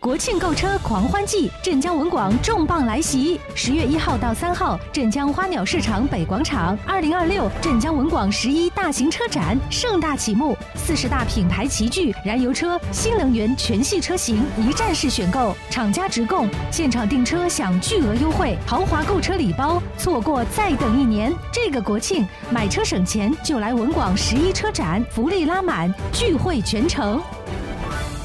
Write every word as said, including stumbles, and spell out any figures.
国庆购车狂欢季，镇江文广重磅来袭！十月一号到三号，镇江花鸟市场北广场，二零二六镇江文广十一大型车展盛大启幕，四十大品牌齐聚，燃油车、新能源全系车型一站式选购，厂家直供，现场订车享巨额优惠，豪华购车礼包，错过再等一年。这个国庆买车省钱，就来文广十一车展，福利拉满，聚会全城。